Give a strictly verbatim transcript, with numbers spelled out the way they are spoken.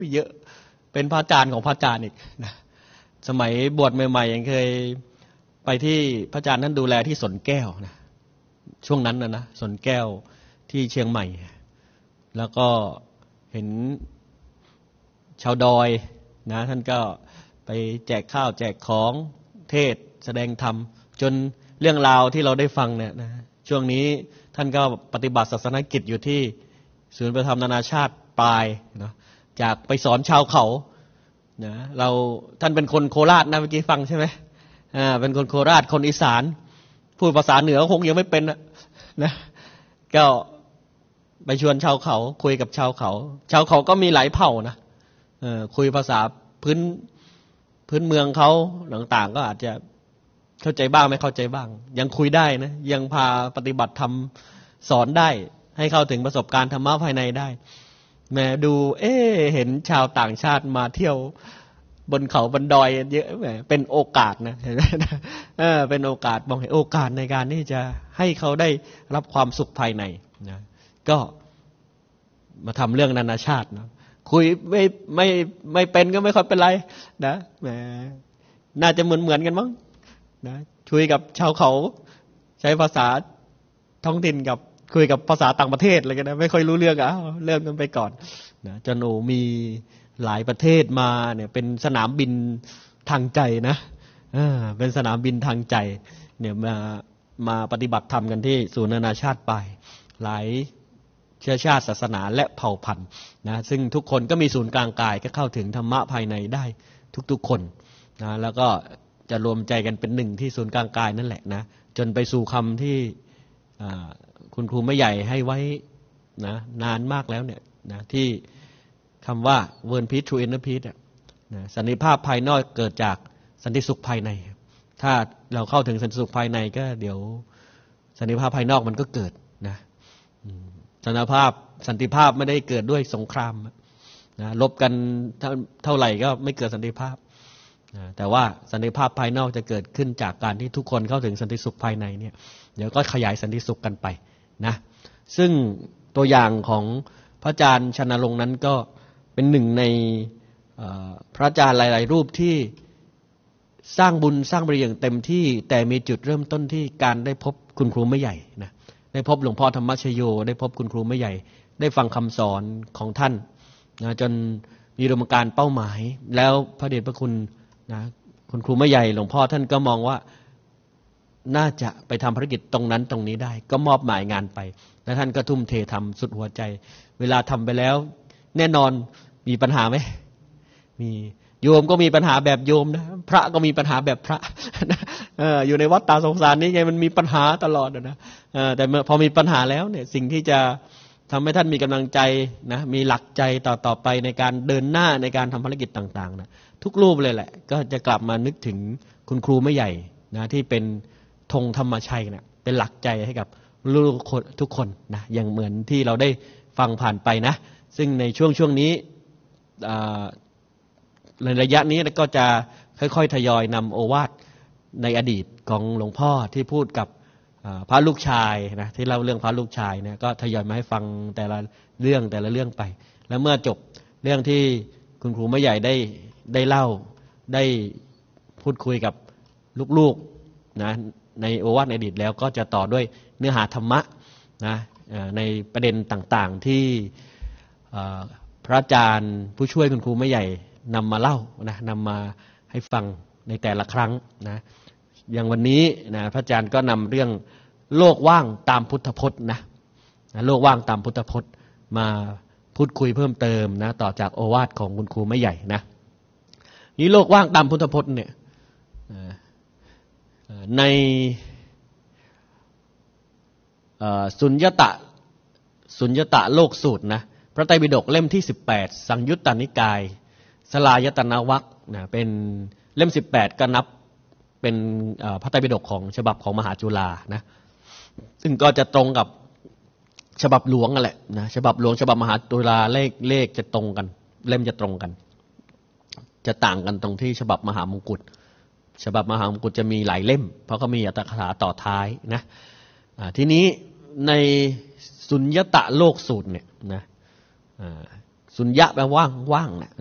เยอะเป็นพระอาจารย์ของพระอาจารย์อีกนะสมัยบวชใหม่ๆยังเคยไปที่พระอาจารย์นั้นดูแลที่สนแก้วนะช่วงนั้นนะนะสนแก้วที่เชียงใหม่แล้วก็เห็นชาวดอยนะท่านก็ไปแจกข้าวแจกของเทศแสดงธรรมจนเรื่องราวที่เราได้ฟังเนี่ยนะช่วงนี้ท่านก็ปฏิบัติศาสนกิจอยู่ที่ศูนย์ประธรรมนานาชาติปลายนะจากไปสอนชาวเขานะเราท่านเป็นคนโคราชนะเมื่อกี้ฟังใช่ไหมอ่าเป็นคนโคราชคนอีสานพูดภาษาเหนือคงยังไม่เป็นนะนะก็ไปชวนชาวเขาคุยกับชาวเขาชาวเขาก็มีหลายเผ่านะเออคุยภาษาพื้นพื้นเมืองเขาต่างๆก็อาจจะเข้าใจบ้างไม่เข้าใจบ้างยังคุยได้นะยังพาปฏิบัติธรรมสอนได้ให้เข้าถึงประสบการณ์ธรรมะภายในได้แม้ดูเอ๊เห็นชาวต่างชาติมาเที่ยวบนเขาบนดอยเยอะแหมเป็นโอกาสนะเออเป็นโอกาสมองเห็นโอกาสในการที่จะให้เขาได้รับความสุขภายในนะก็มาทำเรื่องนานาชาตินะคุยไม่ไม่ไม่เป็นก็ไม่ค่อยเป็นไรนะแหมน่าจะเหมือนเหมือนกันมั้งนะคุยกับชาวเขาใช้ภาษาท้องถิ่นกับคุยกับภาษาต่างประเทศอะไรกันนะไม่ค่อยรู้เรื่องอ่ะเริ่มกันไปก่อนนะจนโอมีหลายประเทศมาเนี่ยเป็นสนามบินทางใจนะอ่าเป็นสนามบินทางใจเนี่ยมามาปฏิบัติธรรมกันที่ศูนย์นานาชาติไปหลายเชื้อชาติศาสนาและเผ่าพันธุ์นะซึ่งทุกคนก็มีศูนย์กลางกายก็เข้าถึงธรรมะภายในได้ทุกๆคนนะแล้วก็จะรวมใจกันเป็นหนึ่งที่ศูนย์กลางกายนั่นแหละนะจนไปสู่คำที่คุณครูไม่ใหญ่ให้ไว้นะนานมากแล้วเนี่ยนะที่คำว่า World Peace True Inner Peace นะสันติภาพภายนอกเกิดจากสันติสุขภายในถ้าเราเข้าถึงสันติสุขภายในก็เดี๋ยวสันติภาพภายนอกมันก็เกิดนะสันติภาพสันติภาพไม่ได้เกิดด้วยสงครามนะลบกันเท่าไหร่ก็ไม่เกิดสันติภาพนะแต่ว่าสันติภาพภายนอกจะเกิดขึ้นจากการที่ทุกคนเข้าถึงสันติสุขภายในเนี่ยเดี๋ยวก็ขยายสันติสุขกันไปนะซึ่งตัวอย่างของพระอาจารย์ชนรงค์นั้นก็เป็นหนึ่งในพระอาจารย์หลายๆรูปที่สร้างบุญสร้างบารมีอย่างเต็มที่แต่มีจุดเริ่มต้นที่การได้พบคุณครูไม่ใหญ่นะได้พบหลวงพ่อธรรมชโยได้พบคุณครูไม่ใหญ่ได้ฟังคำสอนของท่านนะจนมีอุดมการณ์เป้าหมายแล้วพระเดชพระคุณนะคุณครูไม่ใหญ่หลวงพ่อท่านก็มองว่าน่าจะไปทำภารกิจตรงนั้นตรงนี้ได้ก็มอบหมายงานไปและท่านก็ทุ่มเททำสุดหัวใจเวลาทำไปแล้วแน่นอนมีปัญหาไหมมีโยมก็มีปัญหาแบบโยมนะพระก็มีปัญหาแบบพระเอออยู่ในวัฏฏะสงสารนี้ไงมันมีปัญหาตลอดนะเออแต่พอมีปัญหาแล้วเนี่ยสิ่งที่จะทำให้ท่านมีกำลังใจนะมีหลักใจต่อต่อไปในการเดินหน้าในการทำภารกิจต่างๆนะทุกรูปเลยแหละก็จะกลับมานึกถึงคุณครูไม่ใหญ่นะที่เป็นธงธรรมชัยนะเป็นหลักใจให้กับลูกทุกคนนะอย่างเหมือนที่เราได้ฟังผ่านไปนะซึ่งในช่วงช่วงนี้ในระยะนี้ก็จะค่อยๆทยอยนำโอวาทในอดีตของหลวงพ่อที่พูดกับพระลูกชายนะที่เล่าเรื่องพระลูกชายเนี่ยก็ทยอยมาให้ฟังแต่ละเรื่องแต่ละเรื่องไปแล้วเมื่อจบเรื่องที่คุณครูไม่ใหญ่ได้ได้เล่าได้พูดคุยกับลูกๆนะในโอวาทในอดีตแล้วก็จะต่อด้วยเนื้อหาธรรมะนะในประเด็นต่างๆที่พระอาจารย์ผู้ช่วยคุณครูไม่ใหญ่นำมาเล่านะนำมาให้ฟังในแต่ละครั้งนะอย่างวันนี้นะพระอาจารย์ก็นำเรื่องโลกว่างตามพุทธพจน์นะโลกว่างตามพุทธพจน์มาพูดคุยเพิ่มเติมนะต่อจากโอวาทของคุณครูไม่ใหญ่นะนี้โลกว่างตามพุทธพจน์เนี่ยในสุญญตะสุญญตะโลกสูตรนะพระไตรปิฎกเล่มที่สิบแปดสังยุตตนิกายสลายตนะวรรคนะเป็นเล่มสิบแปดก็นับเป็นพระไตรปิฎกของฉบับของมหาจุฬานะซึ่งก็จะตรงกับฉบับหลวงนั่นแหละนะฉบับหลวงฉบับมหาจุฬาเลขเลขจะตรงกันเล่มจะตรงกันจะต่างกันตรงที่ฉบับมหามงกุฎฉบับมหามงกุฎจะมีหลายเล่มเพราะเขามีอัตถกถาต่อท้ายนะทีนี้ในสุญญตะโลกสูตรเนี่ยนะสุญญะแปลว่างว่างนะ